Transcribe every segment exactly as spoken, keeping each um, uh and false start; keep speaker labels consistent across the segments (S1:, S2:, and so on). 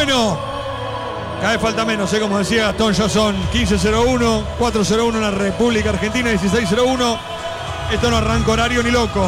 S1: Bueno, cada vez falta menos, ¿eh? Como decía Gastón, ya son quince cero uno, cuatro cero uno en la República Argentina, dieciséis cero uno. Esto no arranca horario ni loco.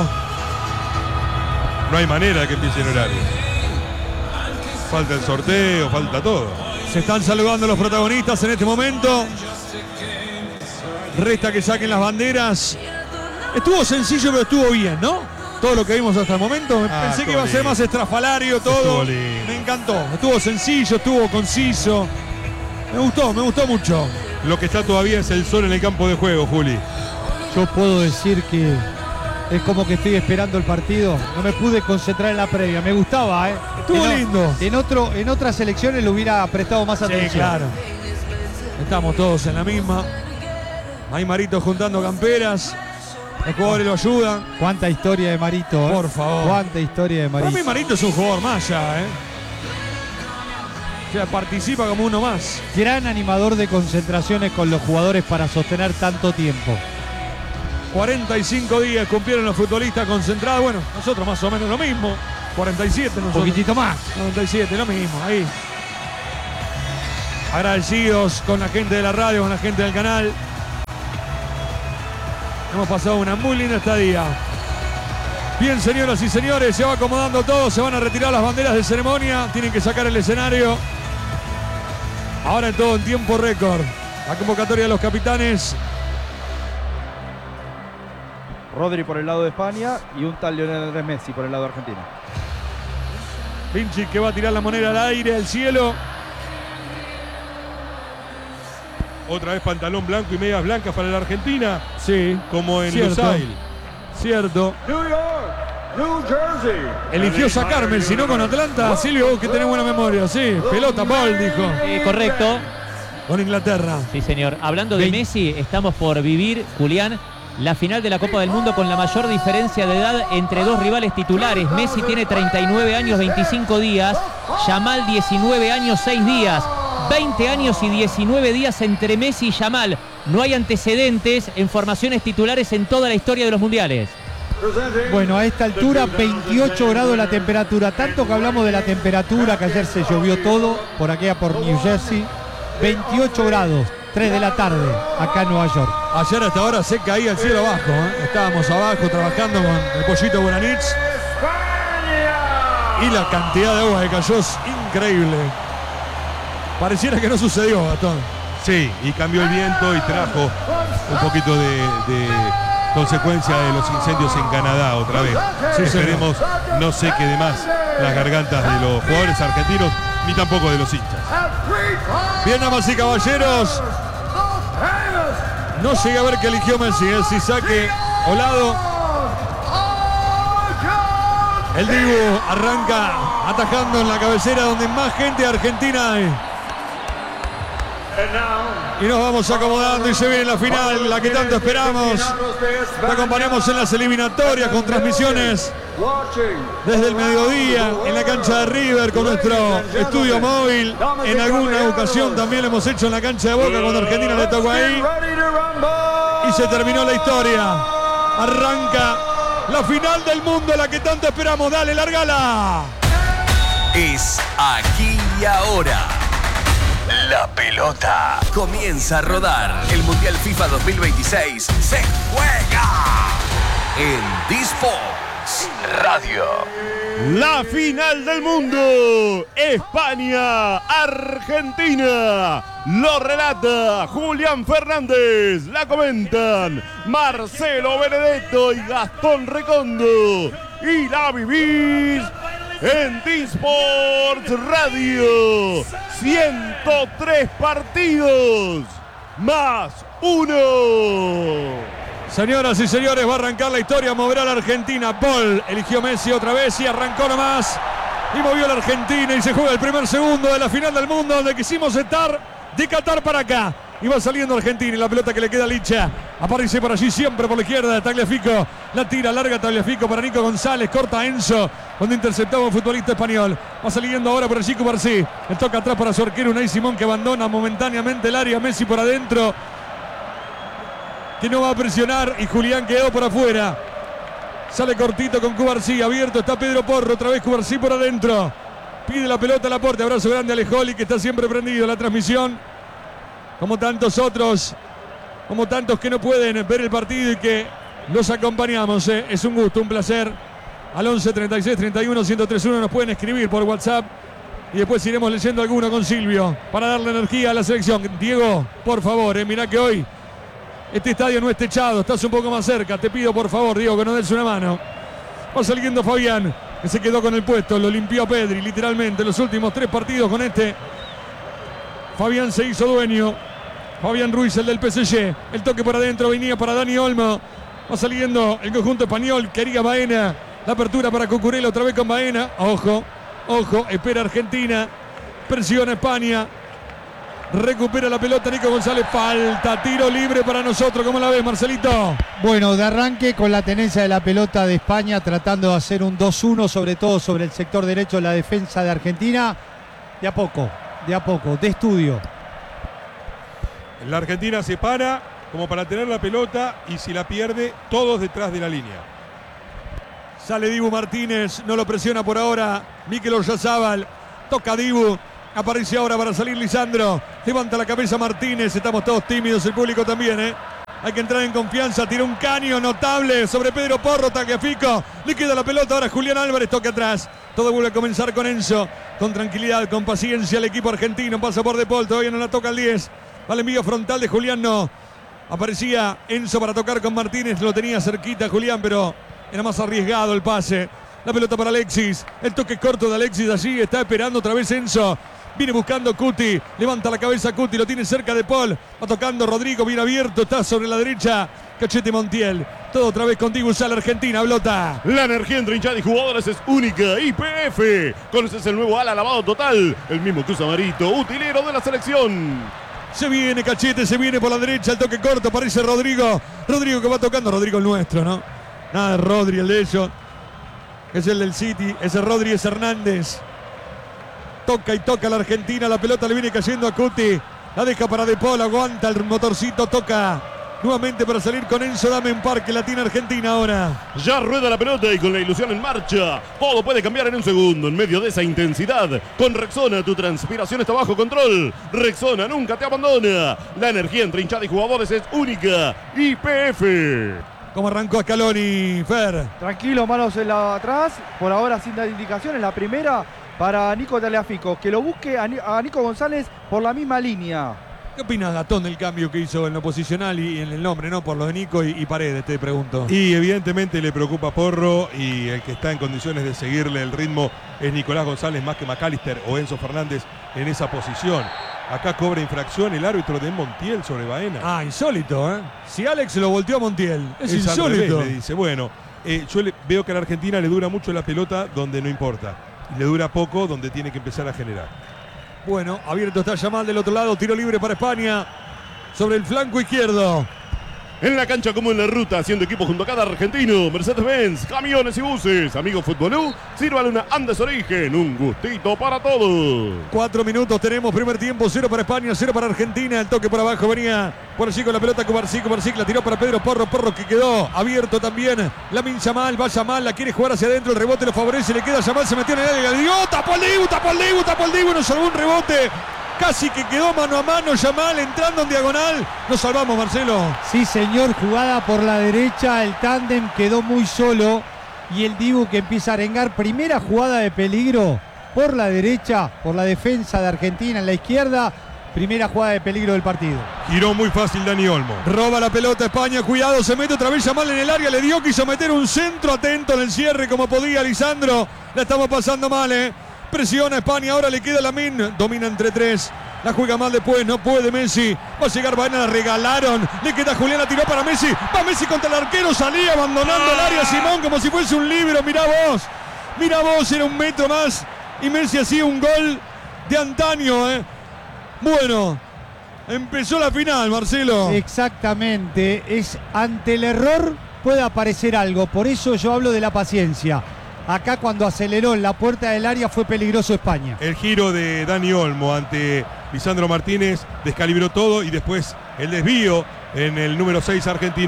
S2: No hay manera de que empiece el horario. Falta el sorteo, falta todo.
S1: Se están saludando los protagonistas en este momento. Resta que saquen las banderas. Estuvo sencillo, pero estuvo bien, ¿no? Todo lo que vimos hasta el momento.
S2: Ah,
S1: Pensé que iba a ser más estrafalario todo. Me encantó. Estuvo sencillo, estuvo conciso. Me gustó, me gustó mucho.
S2: Lo que está todavía es el sol en el campo de juego, Juli.
S3: Yo puedo decir que es como que estoy esperando el partido. No me pude concentrar en la previa. Me gustaba, ¿eh?
S1: Estuvo
S3: en,
S1: lindo.
S3: En, otro, en otras elecciones le hubiera prestado más atención.
S1: Sí, claro. Estamos todos en la misma. Hay Marito juntando camperas. Los jugadores lo ayudan.
S3: Cuánta historia de Marito, ¿eh?
S1: Por favor.
S3: Cuánta historia de Marito.
S1: Para mí Marito es un jugador más ya, ¿eh? O sea, participa como uno más.
S3: Gran animador de concentraciones con los jugadores para sostener tanto tiempo.
S1: cuarenta y cinco días cumplieron los futbolistas concentrados. Bueno, nosotros más o menos lo mismo. cuarenta y siete nosotros.
S3: Un poquitito más.
S1: noventa y siete, lo mismo, ahí. Agradecidos con la gente de la radio, con la gente del canal. Hemos pasado una muy linda estadía. Bien, señoras y señores, se va acomodando todo. Se van a retirar las banderas de ceremonia. Tienen que sacar el escenario. Ahora en todo en tiempo récord. La convocatoria de los capitanes.
S4: Rodri por el lado de España y un tal Lionel Andrés Messi por el lado de Argentina.
S1: Vinci que va a tirar la moneda al aire, al cielo.
S2: Otra vez pantalón blanco y medias blancas para la Argentina.
S1: Sí.
S2: Como en
S1: Cierto.
S2: Lusail.
S1: Cierto.
S5: New York, New Jersey.
S1: Eligió sacarme, si no con Atlanta. Silvio, vos que tenés buena memoria. Sí, pelota, Paul, dijo.
S6: Eh, correcto.
S1: Con Inglaterra.
S6: Sí, señor. Hablando de Messi, estamos por vivir, Julián, la final de la Copa del Mundo con la mayor diferencia de edad entre dos rivales titulares. Messi tiene treinta y nueve años, veinticinco días. Yamal, diecinueve años, seis días. veinte años y diecinueve días entre Messi y Yamal. No hay antecedentes en formaciones titulares en toda la historia de los mundiales.
S3: Bueno, a esta altura veintiocho grados la temperatura. Tanto que hablamos de la temperatura, que ayer se llovió todo, por aquí por New Jersey. veintiocho grados, tres de la tarde, acá en Nueva York.
S1: Ayer hasta ahora se caía el cielo abajo, ¿eh? Estábamos abajo trabajando con el pollito Buranich. Y la cantidad de agua que cayó es increíble. Pareciera que no sucedió, Gastón.
S2: Sí, y cambió el viento y trajo un poquito de, de consecuencia de los incendios en Canadá otra vez.
S1: Sí,
S2: Esperemos no se quede más las gargantas de los jugadores argentinos, ni tampoco de los hinchas.
S1: Bien, damas y caballeros. No llegué a ver que eligió Messi, ¿eh? Si saque o lado. El Dibu arranca atajando en la cabecera donde más gente de Argentina hay. Y nos vamos acomodando y se viene la final, la que tanto esperamos. Te acompañamos en las eliminatorias con transmisiones desde el mediodía en la cancha de River con nuestro estudio móvil. En alguna ocasión también lo hemos hecho en la cancha de Boca cuando Argentina le tocó ahí. Y se terminó la historia. Arranca la final del mundo, la que tanto esperamos. Dale, largala.
S7: Es aquí y ahora. La pelota comienza a rodar. El Mundial FIFA dos mil veintiséis se juega en D-Sports Radio.
S8: La final del mundo, España-Argentina. Lo relata Julián Fernández. La comentan Marcelo Benedetto y Gastón Recondo. Y la vivís en D-Sports Radio. ciento tres partidos más uno.
S1: Señoras y señores, va a arrancar la historia, moverá a la Argentina. Paul eligió Messi otra vez y arrancó nomás. Y movió a la Argentina y se juega el primer segundo de la final del mundo donde quisimos estar de Qatar para acá. Y va saliendo Argentina y la pelota que le queda a Licha. Aparece por allí siempre por la izquierda de Tagliafico. La tira larga Tagliafico para Nico González. Corta Enzo cuando interceptaba un futbolista español. Va saliendo ahora por allí Cubarsí. El toca atrás para su arquero Unai Simón que abandona momentáneamente el área. Messi por adentro, que no va a presionar, y Julián quedó por afuera. Sale cortito con Cubarsí, abierto está Pedro Porro, otra vez Cubarsí por adentro. Pide la pelota al aporte. Abrazo grande a Alejoli, que está siempre prendido en la transmisión. Como tantos otros, como tantos que no pueden ver el partido y que los acompañamos. ¿eh? Es un gusto, un placer. Al once treinta y seis treinta y uno ciento treinta y uno nos pueden escribir por WhatsApp. Y después iremos leyendo alguno con Silvio para darle energía a la selección. Diego, por favor, eh, mirá que hoy este estadio no es techado, estás un poco más cerca. Te pido por favor, Diego, que nos des una mano. Va saliendo Fabián, que se quedó con el puesto, lo limpió Pedri, literalmente, los últimos tres partidos con este. Fabián se hizo dueño. Fabián Ruiz, el del P S G. El toque por adentro, venía para Dani Olmo. Va saliendo el conjunto español, quería Baena. La apertura para Cucurella, otra vez con Baena. Ojo, ojo, espera Argentina. Presiona España. Recupera la pelota Nico González. Falta, tiro libre para nosotros. ¿Cómo la ves, Marcelito?
S3: Bueno, de arranque con la tenencia de la pelota de España, tratando de hacer un dos uno, sobre todo sobre el sector derecho de la defensa de Argentina. De a poco, de a poco, de estudio.
S2: La Argentina se para como para tener la pelota y si la pierde, todos detrás de la línea.
S1: Sale Dibu Martínez, no lo presiona por ahora Mikel Oyarzabal. Toca Dibu. Aparece ahora para salir Lisandro. Levanta la cabeza Martínez. Estamos todos tímidos, el público también, ¿eh? Hay que entrar en confianza. Tira un caño notable sobre Pedro Porro. Tagliafico. Le queda la pelota ahora Julián Álvarez. Toca atrás. Todo vuelve a comenzar con Enzo. Con tranquilidad, con paciencia el equipo argentino. Pasa por De Paul. Todavía no la toca el diez. Vale, envío frontal de Julián. No. Aparecía Enzo para tocar con Martínez. Lo tenía cerquita Julián, pero era más arriesgado el pase. La pelota para Alexis. El toque corto de Alexis allí. Está esperando otra vez Enzo. Viene buscando Cuti. Levanta la cabeza Cuti. Lo tiene cerca de Paul. Va tocando Rodrigo. Bien abierto. Está sobre la derecha. Cachete Montiel. Todo otra vez contigo. Sale Argentina. Blota.
S8: La energía entre hinchada y jugadores es única. Y P F. Conoces el nuevo ala lavado total. El mismo que usa Marito. Utilero de la selección.
S1: Se viene Cachete. Se viene por la derecha. El toque corto. Aparece Rodrigo. Rodrigo que va tocando. Rodrigo el nuestro, ¿no? Nada de Rodri, el de ellos. Es el del City. Ese Rodri es Hernández. Toca y toca la Argentina. La pelota le viene cayendo a Cuti. La deja para De Paul. Aguanta el motorcito. Toca nuevamente para salir con Enzo. Dame un par que la tiene Argentina ahora.
S8: Ya rueda la pelota y con la ilusión en marcha. Todo puede cambiar en un segundo. En medio de esa intensidad. Con Rexona tu transpiración está bajo control. Rexona nunca te abandona. La energía entre hinchada y jugadores es única. Y P F.
S1: ¿Cómo arrancó Scaloni, Fer?
S4: Tranquilo, manos en la atrás. Por ahora sin dar indicaciones. La primera para Nico Tagliafico. Que lo busque a, Ni a Nico González por la misma línea.
S1: ¿Qué opina Gatón del cambio que hizo en lo posicional y en el nombre, no? Por lo de Nico y, y Paredes, te pregunto.
S2: Y evidentemente le preocupa Porro y el que está en condiciones de seguirle el ritmo es Nicolás González más que McAllister o Enzo Fernández en esa posición. Acá cobra infracción el árbitro de Montiel sobre Baena.
S1: Ah, insólito, ¿eh? Si Alex lo volteó a Montiel, es,
S2: es
S1: insólito.
S2: Revés, le dice, bueno, eh, yo le, veo que a la Argentina le dura mucho la pelota donde no importa. Y le dura poco donde tiene que empezar a generar.
S1: Bueno, abierto está Yamal del otro lado, tiro libre para España. Sobre el flanco izquierdo.
S8: En la cancha como en la ruta, haciendo equipo junto a cada argentino. Mercedes-Benz, camiones y buses. Amigo Futbolú, sírvale una Andes Origen. Un gustito para todos.
S1: Cuatro minutos tenemos, primer tiempo. Cero para España, cero para Argentina. El toque por abajo venía por allí con la pelota Cubarsí. Cubarsí la tiró para Pedro Porro. Porro que quedó abierto también. Lamin Yamal, va Yamal, la quiere jugar hacia adentro. El rebote lo favorece, le queda Yamal, se metió en el área. Le dio, tapó el Dibu, tapó el Dibu, tapó el Dibu. Nos salvó un rebote. Casi que quedó mano a mano Yamal entrando en diagonal. Nos salvamos, Marcelo.
S3: Sí, señor, jugada por la derecha. El tándem quedó muy solo. Y el Dibu que empieza a arengar. Primera jugada de peligro por la derecha, por la defensa de Argentina en la izquierda. Primera jugada de peligro del partido.
S2: Giró muy fácil Dani Olmo.
S1: Roba la pelota España, cuidado, se mete otra vez Yamal en el área. Le dio, quiso meter un centro, atento en el cierre como podía Lisandro. La estamos pasando mal, eh. Presiona España, ahora le queda Lamin. Domina entre tres. La juega mal después, no puede Messi. Va a llegar Baena, la regalaron. Le queda Julián, la tiró para Messi. Va Messi contra el arquero, salía abandonando el área Simón como si fuese un libro. Mirá vos, mirá vos, era un metro más. Y Messi hacía un gol de antaño, ¿eh? Bueno, empezó la final, Marcelo.
S3: Exactamente, es ante el error puede aparecer algo. Por eso yo hablo de la paciencia. Acá cuando aceleró en la puerta del área fue peligroso España.
S2: El giro de Dani Olmo ante Lisandro Martínez descalibró todo y después el desvío en el número seis argentino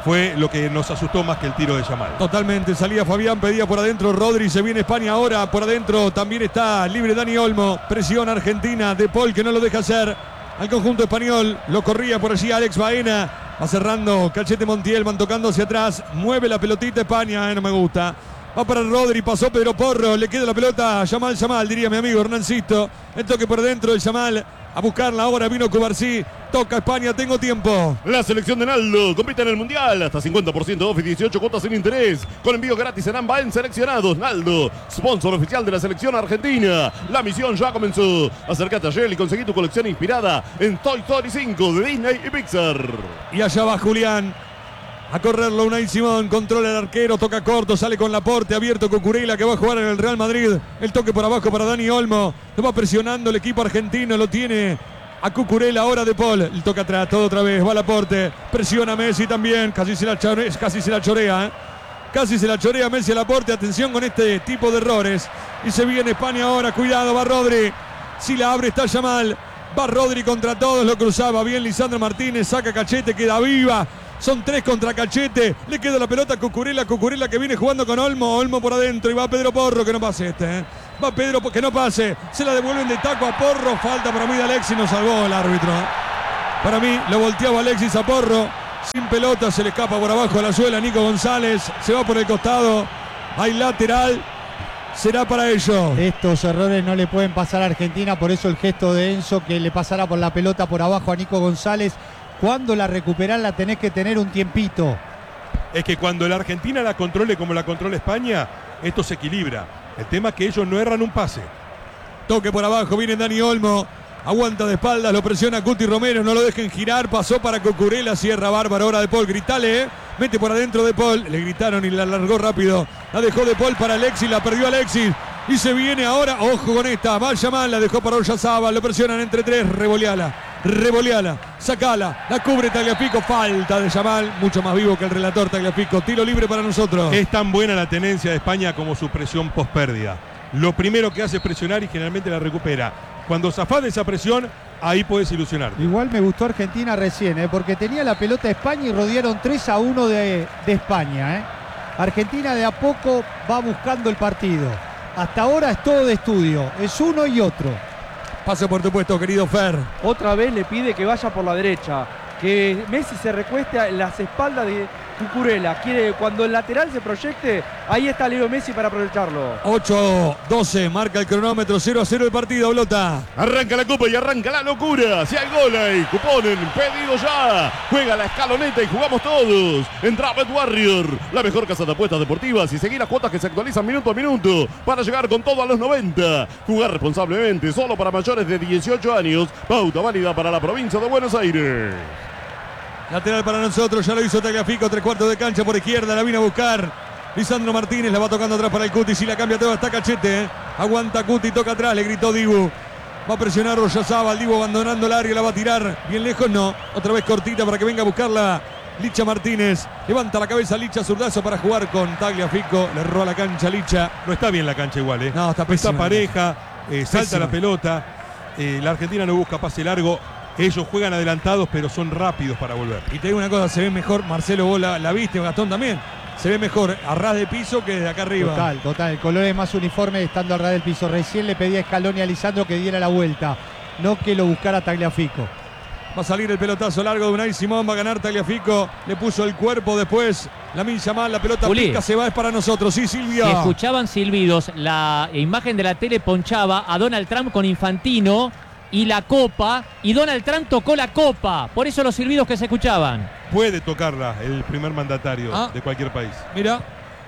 S2: fue lo que nos asustó más que el tiro de Yamal.
S1: Totalmente, salía Fabián, pedía por adentro Rodri, se viene España ahora, por adentro también está libre Dani Olmo, presión Argentina, De Paul que no lo deja hacer al conjunto español, lo corría por allí Alex Baena, va cerrando Cachete Montiel, van tocando hacia atrás, mueve la pelotita España, eh, no me gusta. Va para Rodri, pasó Pedro Porro, le queda la pelota a Yamal Yamal, diría mi amigo Hernancito. El toque por dentro de Yamal, a buscarla ahora, vino Cubarsí, toca España, tengo tiempo.
S8: La selección de Naldo compite en el Mundial, hasta cincuenta por ciento off y dieciocho cuotas sin interés, con envío gratis en AMBA en seleccionados. Naldo, sponsor oficial de la selección argentina. La misión ya comenzó. Acércate a Shell y conseguí tu colección inspirada en Toy Story cinco de Disney y Pixar.
S1: Y allá va Julián. A correrlo Unai Simón, controla el arquero, toca corto, sale con Laporte, abierto Cucurella que va a jugar en el Real Madrid. El toque por abajo para Dani Olmo, lo va presionando el equipo argentino, lo tiene a Cucurella, ahora De Paul. El toque atrás, todo otra vez, va Laporte, presiona Messi también, casi se la chorea, casi se la chorea, ¿eh? Casi se la chorea Messi a Laporte, atención con este tipo de errores. Y se viene España ahora, cuidado, va Rodri, si la abre está Yamal, va Rodri contra todos, lo cruzaba bien Lisandro Martínez, saca Cachete, queda viva. Son tres contra Cachete. Le queda la pelota a Cucurella. Cucurella que viene jugando con Olmo. Olmo por adentro. Y va Pedro Porro. Que no pase este. ¿eh? Va Pedro que no pase. Se la devuelven de taco a Porro. Falta para mí de Alexis. Nos salvó el árbitro. Para mí lo volteaba Alexis a Porro. Sin pelota. Se le escapa por abajo a la suela. Nico González. Se va por el costado. Hay lateral. Será para ellos.
S3: Estos errores no le pueden pasar a Argentina. Por eso el gesto de Enzo que le pasara por la pelota por abajo a Nico González. Cuando la recuperás la tenés que tener un tiempito.
S2: Es que cuando la Argentina la controle como la controla España, esto se equilibra. El tema es que ellos no erran un pase.
S1: Toque por abajo, viene Dani Olmo. Aguanta de espaldas, lo presiona Cuti Romero, no lo dejen girar, pasó para Cucurella, cierra Bárbaro, ahora De Paul, gritale, ¿eh? Mete por adentro De Paul, le gritaron y la largó rápido. La dejó De Paul para Alexis, la perdió Alexis. Y se viene ahora, ojo con esta, va Yamal, la dejó para Oyarzabal, lo presionan entre tres, revoleala. Revoleala, sacala, la cubre Tagliafico, falta de Yamal, mucho más vivo que el relator Tagliafico, tiro libre para nosotros.
S2: Es tan buena la tenencia de España como su presión post pérdida. Lo primero que hace es presionar y generalmente la recupera. Cuando zafás de esa presión, ahí puedes ilusionarte.
S3: Igual me gustó Argentina recién, ¿eh? Porque tenía la pelota España y rodearon tres a uno de, de España. ¿eh? Argentina de a poco va buscando el partido. Hasta ahora es todo de estudio, es uno y otro.
S1: Pase por tu puesto, querido Fer.
S4: Otra vez le pide que vaya por la derecha, que Messi se recueste en las espaldas de Cucurella. Quiere, cuando el lateral se proyecte, ahí está Leo Messi para aprovecharlo.
S1: ocho doce, marca el cronómetro, cero a cero el partido, Blota.
S8: Arranca la copa y arranca la locura. Si hay gol hay cuponen, pedido ya. Juega la escaloneta y jugamos todos. Entra Bet Warrior, la mejor casa de apuestas deportivas y seguir las cuotas que se actualizan minuto a minuto para llegar con todo a los noventa. Jugar responsablemente, solo para mayores de dieciocho años. Pauta válida para la provincia de Buenos Aires.
S1: Lateral para nosotros, ya lo hizo Tagliafico, tres cuartos de cancha por izquierda, la vino a buscar Lisandro Martínez, la va tocando atrás para el Cuti, si la cambia toda está Cachete, ¿eh? Aguanta Cuti, toca atrás, le gritó Dibu, va a presionar Oyarzabal, Dibu abandonando el área, la va a tirar, bien lejos no, otra vez cortita para que venga a buscarla Licha Martínez, levanta la cabeza Licha, zurdazo para jugar con Tagliafico, le erró a la cancha Licha.
S2: No está bien la cancha igual, ¿eh?
S1: No, está pésima.
S2: Está pareja, eh, salta
S1: Pésima.
S2: la pelota, eh, la Argentina no busca pase largo. Ellos juegan adelantados, pero son rápidos para volver.
S1: Y te digo una cosa, se ve mejor, Marcelo, vos la, la viste, Gastón también, se ve mejor a ras de piso que desde acá arriba.
S3: Total, total, el color es más uniforme estando a ras del piso. Recién le pedí a Scaloni y a Lisandro que diera la vuelta, no que lo buscara Tagliafico.
S1: Va a salir el pelotazo largo de Unai Simón, va a ganar Tagliafico, le puso el cuerpo después, la milla mal, la pelota
S6: Juli.
S1: pica, se va, es para nosotros, sí, Silvia.
S6: Si escuchaban silbidos, la imagen de la tele ponchaba a Donald Trump con Infantino y la copa, y Donald Trump tocó la copa, por eso los silbidos que se escuchaban.
S2: Puede tocarla el primer mandatario
S1: Ah.
S2: de cualquier país.
S1: Mira,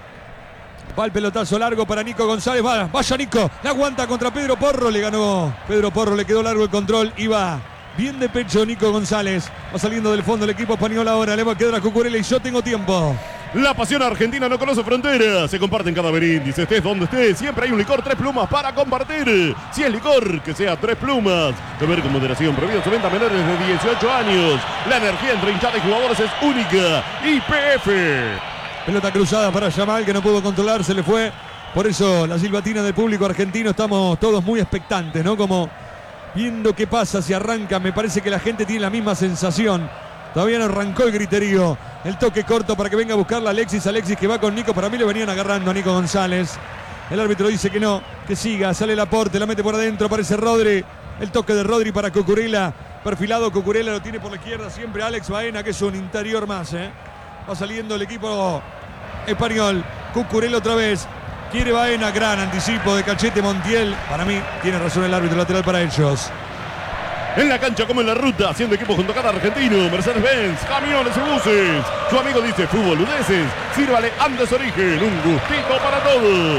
S1: va el pelotazo largo para Nico González, va, vaya Nico, la aguanta contra Pedro Porro, le ganó Pedro Porro, le quedó largo el control, y va bien de pecho Nico González, va saliendo del fondo el equipo español ahora, le va a quedar a Cucurella y yo tengo tiempo.
S8: La pasión argentina no conoce fronteras. Se comparte en cada beríndice, estés donde estés. Siempre hay un licor Tres Plumas para compartir. Si es licor, que sea Tres Plumas. Beber con moderación, prohibido su venta a menores de dieciocho años. La energía entre hinchada y jugadores es única. Y P F.
S1: Pelota cruzada para Yamal que no pudo controlar, se le fue. Por eso la silbatina del público argentino, estamos todos muy expectantes, ¿no? Como viendo qué pasa si arranca. Me parece que la gente tiene la misma sensación. Todavía no arrancó el griterío. El toque corto para que venga a buscarla Alexis. Alexis que va con Nico. Para mí le venían agarrando a Nico González. El árbitro dice que no, que siga. Sale Laporte, la mete por adentro. Aparece Rodri. El toque de Rodri para Cucurella. Perfilado Cucurella, lo tiene por la izquierda. Siempre Alex Baena, que es un interior más. ¿eh? Va saliendo el equipo español. Cucurella otra vez. Quiere Baena. Gran anticipo de Cachete Montiel. Para mí tiene razón el árbitro lateral para ellos.
S8: En la cancha como en la ruta, haciendo equipo junto a cada argentino, Mercedes-Benz, camiones y buses. Su amigo dice fútbol Udeses, sírvale Andes Origen, un gustito para todos.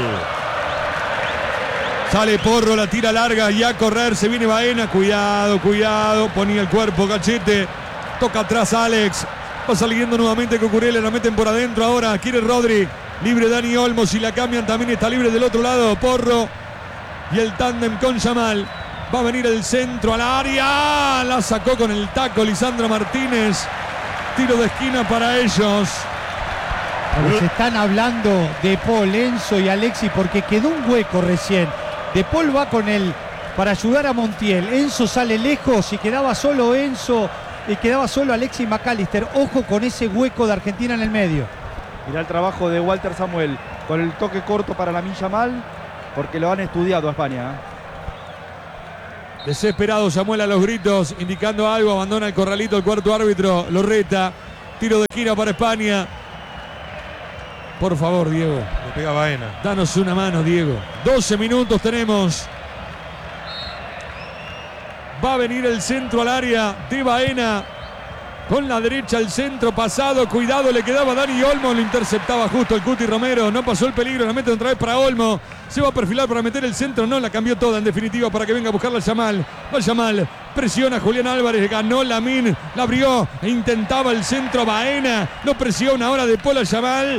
S1: Sale Porro, la tira larga y a correr, se viene Baena, cuidado, cuidado, ponía el cuerpo Cachete, toca atrás Alex, va saliendo nuevamente Cucurella, la meten por adentro ahora, quiere Rodri, libre Dani Olmo, si la cambian también está libre del otro lado, Porro y el tándem con Yamal. Va a venir el centro al área. La sacó con el taco Lisandro Martínez. Tiro de esquina para ellos.
S3: Pero se están hablando de Paul, Enzo y Alexis porque quedó un hueco recién. De Paul va con él para ayudar a Montiel. Enzo sale lejos y quedaba solo Enzo y quedaba solo Alexis McAllister. Ojo con ese hueco de Argentina en el medio.
S4: Mirá el trabajo de Walter Samuel con el toque corto para Lamine Yamal porque lo han estudiado a España. ¿eh?
S1: Desesperado Samuel a los gritos, indicando algo, abandona el corralito el cuarto árbitro, lo reta, tiro de esquina para España. Por favor, Diego.
S2: Le pega Baena.
S1: Danos una mano, Diego. doce minutos tenemos. Va a venir el centro al área de Baena. Con la derecha el centro pasado, cuidado, le quedaba Dani Olmo, lo interceptaba justo el Cuti Romero, no pasó el peligro, la mete otra vez para Olmo, se va a perfilar para meter el centro, no, la cambió toda en definitiva para que venga a buscarla Yamal, va Yamal, presiona a Julián Álvarez, ganó Lamine, la abrió e intentaba el centro Baena, no presiona ahora de Paul a Yamal,